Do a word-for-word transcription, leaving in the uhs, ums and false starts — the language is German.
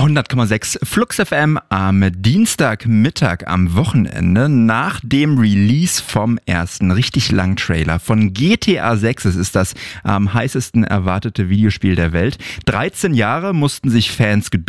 hundert Komma sechs Flux F M am Dienstagmittag am Wochenende nach dem Release vom ersten richtig langen Trailer von G T A sechs. Es ist das am heißesten erwartete Videospiel der Welt. dreizehn Jahre mussten sich Fans gedulden.